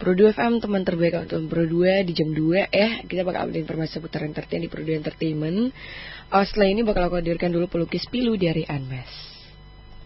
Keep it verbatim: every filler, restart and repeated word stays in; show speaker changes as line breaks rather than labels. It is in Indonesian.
Pro dua F M, teman terbaik untuk Pro dua di jam dua ya. Kita bakal update informasi seputar entertain di Pro dua Entertainment. uh, Setelah ini bakal aku hadirkan dulu pelukis pilu dari Anmes.